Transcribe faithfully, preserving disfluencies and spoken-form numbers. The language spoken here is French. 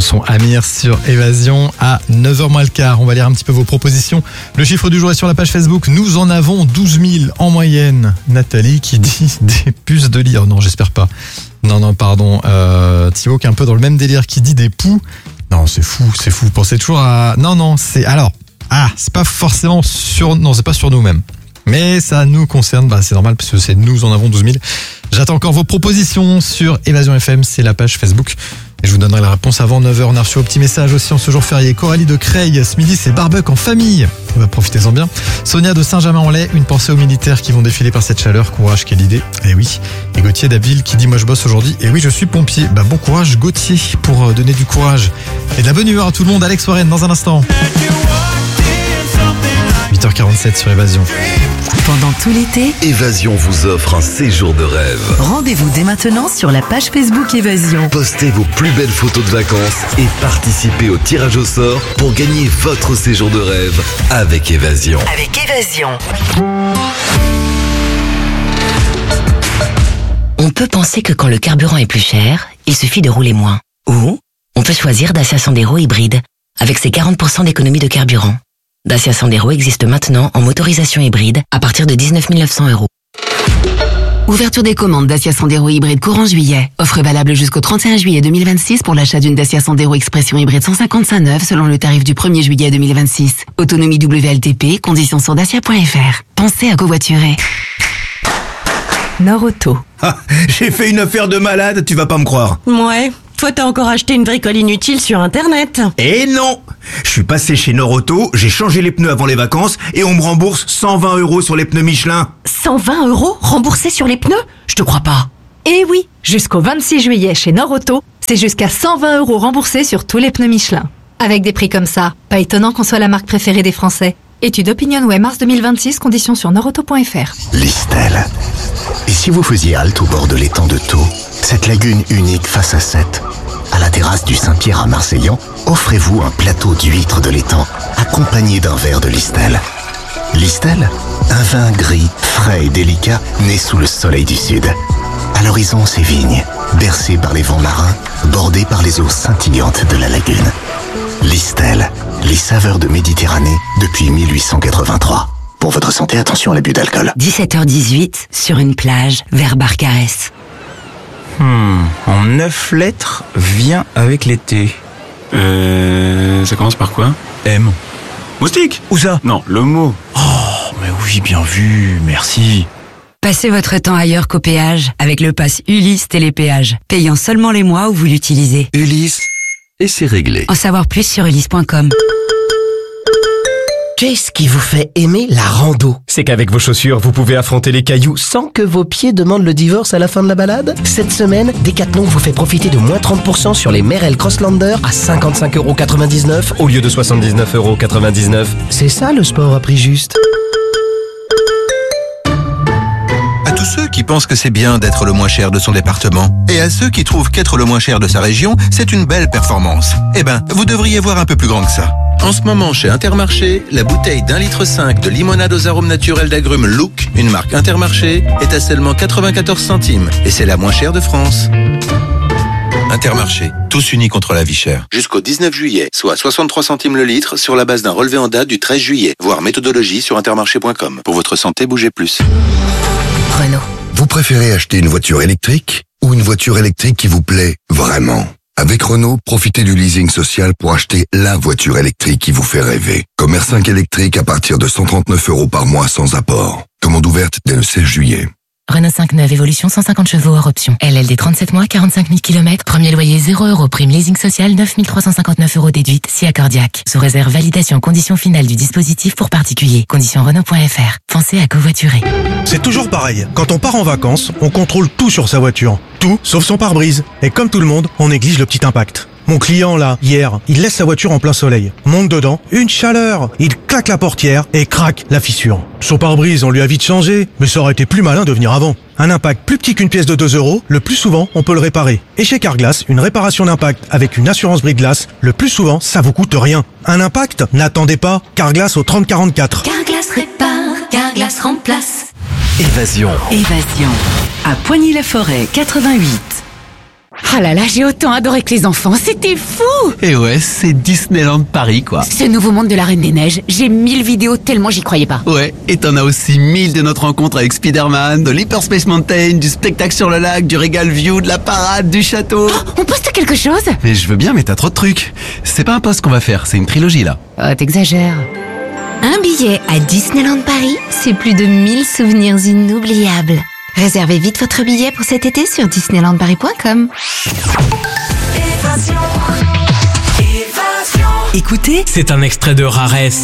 chanson Amir sur Évasion à neuf heures moins le quart. On va lire un petit peu vos propositions. Le chiffre du jour est sur la page Facebook. Nous en avons douze mille en moyenne. Nathalie qui dit des puces de lit. Oh non, j'espère pas. Non, non, pardon. Euh, Thibaut qui est un peu dans le même délire qui dit des poux. Non, c'est fou, c'est fou. Pensez toujours à... Non, non, c'est... Alors, ah, c'est pas forcément sur... Non, c'est pas sur nous-mêmes. Mais ça nous concerne, bah c'est normal parce que c'est nous en avons douze mille. J'attends encore vos propositions sur Évasion F M, c'est la page Facebook. Et je vous donnerai la réponse avant neuf heures. On a reçu au petit message aussi en ce jour férié. Coralie de Creil, ce midi c'est barbecue en famille. Bah, profitez-en bien. Sonia de Saint-Germain-en-Laye, une pensée aux militaires qui vont défiler par cette chaleur. Courage, quelle idée. Eh oui. Et Gauthier d'Abbeville qui dit moi je bosse aujourd'hui. Et oui, je suis pompier. Bah bon courage Gauthier pour donner du courage. Et de la bonne humeur à tout le monde. Alex Warren dans un instant. huit heures quarante-sept sur Évasion. Pendant tout l'été, Évasion vous offre un séjour de rêve. Rendez-vous dès maintenant sur la page Facebook Évasion. Postez vos plus belles photos de vacances et participez au tirage au sort pour gagner votre séjour de rêve avec Évasion. Avec Évasion. On peut penser que quand le carburant est plus cher, il suffit de rouler moins. Ou on peut choisir Dacia Sandero hybride avec ses quarante pour cent d'économie de carburant. Dacia Sandero existe maintenant en motorisation hybride à partir de dix-neuf mille neuf cents euros. Ouverture des commandes Dacia Sandero hybride courant juillet. Offre valable jusqu'au trente et un juillet deux mille vingt-six pour l'achat d'une Dacia Sandero Expression hybride cent cinquante-cinq neuve selon le tarif du premier juillet deux mille vingt-six. Autonomie W L T P, conditions sur dacia point f r. Pensez à covoiturer. Norauto. Ah, j'ai fait une affaire de malade, tu vas pas me croire. Ouais, toi t'as encore acheté une bricole inutile sur internet. Eh non! Je suis passé chez Norauto, j'ai changé les pneus avant les vacances et on me rembourse cent vingt euros sur les pneus Michelin. cent vingt euros remboursés sur les pneus? Je te crois pas. Eh oui, jusqu'au vingt-six juillet chez Norauto, c'est jusqu'à cent vingt euros remboursés sur tous les pneus Michelin. Avec des prix comme ça, pas étonnant qu'on soit la marque préférée des Français. Étude OpinionWay mars deux mille vingt-six, conditions sur norauto point f r. Listel. Et si vous faisiez halte au bord de l'étang de Thau, cette lagune unique face à Sète, à la terrasse du Saint-Pierre à Marseillan, offrez-vous un plateau d'huîtres de l'étang, accompagné d'un verre de Listel. Listel, un vin gris, frais et délicat, né sous le soleil du sud. À l'horizon, ces vignes, bercées par les vents marins, bordées par les eaux scintillantes de la lagune. Listel, les saveurs de Méditerranée depuis mille huit cent quatre-vingt-trois. Pour votre santé, attention à l'abus d'alcool. dix-sept heures dix-huit, sur une plage, vers Barcarès. Hmm, en neuf lettres, vient avec l'été. Euh... Ça commence par quoi? M. Moustique? Où ça? Non, le mot. Oh, mais oui, bien vu, merci. Passez votre temps ailleurs qu'au péage avec le pass Ulysse Télépéage, payant seulement les mois où vous l'utilisez. Ulysse, et c'est réglé. En savoir plus sur ulysse point com. Qu'est-ce qui vous fait aimer la rando? C'est qu'avec vos chaussures, vous pouvez affronter les cailloux sans que vos pieds demandent le divorce à la fin de la balade. Cette semaine, Decathlon vous fait profiter de moins trente pour cent sur les Merrell Crosslander à cinquante-cinq euros quatre-vingt-dix-neuf au lieu de soixante-dix-neuf euros quatre-vingt-dix-neuf. C'est ça le sport à prix juste. À tous ceux qui pensent que c'est bien d'être le moins cher de son département, et à ceux qui trouvent qu'être le moins cher de sa région, c'est une belle performance. Eh ben, vous devriez voir un peu plus grand que ça. En ce moment, chez Intermarché, la bouteille d'un litre cinq de limonade aux arômes naturels d'agrumes Look, une marque Intermarché, est à seulement quatre-vingt-quatorze centimes. Et c'est la moins chère de France. Intermarché, tous unis contre la vie chère. Jusqu'au dix-neuf juillet, soit soixante-trois centimes le litre sur la base d'un relevé en date du treize juillet. Voir méthodologie sur intermarché point com. Pour votre santé, bougez plus. Renault. Vous préférez acheter une voiture électrique ou une voiture électrique qui vous plaît vraiment? Avec Renault, profitez du leasing social pour acheter la voiture électrique qui vous fait rêver. Comme R cinq électrique à partir de cent trente-neuf euros par mois sans apport. Commande ouverte dès le seize juillet. Renault cinq neuf Évolution cent cinquante chevaux hors option. L L D trente-sept mois, quarante-cinq mille kilomètres. Premier loyer zéro euros. Prime leasing social neuf mille trois cent cinquante-neuf euros déduite. Si accordiaque. Sous réserve validation condition finale du dispositif pour particulier. Condition Renault point f r. Pensez à covoiturer. C'est toujours pareil. Quand on part en vacances, on contrôle tout sur sa voiture. Tout, sauf son pare-brise. Et comme tout le monde, on néglige le petit impact. Mon client, là, hier, il laisse sa voiture en plein soleil. Monte dedans, une chaleur. Il claque la portière et craque la fissure. Son pare-brise, on lui a vite changé, mais ça aurait été plus malin de venir avant. Un impact plus petit qu'une pièce de deux euros, le plus souvent, on peut le réparer. Et chez Carglass, une réparation d'impact avec une assurance brise-glace, le plus souvent, ça vous coûte rien. Un impact? N'attendez pas. Carglass au trente quarante-quatre. Carglass répare, Carglass remplace. Évasion. Évasion. À Poigny-la-Forêt, quatre-vingt-huit. Ah là là, j'ai autant adoré que les enfants, c'était fou! Et ouais, c'est Disneyland Paris, quoi. Ce nouveau monde de la Reine des Neiges, j'ai mille vidéos tellement j'y croyais pas. Ouais, et t'en as aussi mille de notre rencontre avec Spider-Man, de l'Hyperspace Mountain, du spectacle sur le lac, du Regal View, de la parade, du château. Oh, on poste quelque chose? Mais je veux bien, mais t'as trop de trucs. C'est pas un post qu'on va faire, c'est une trilogie, là. Oh, t'exagères. Un billet à Disneyland Paris, c'est plus de mille souvenirs inoubliables. Réservez vite votre billet pour cet été sur disneyland paris point com. Écoutez, c'est un extrait de Raresse.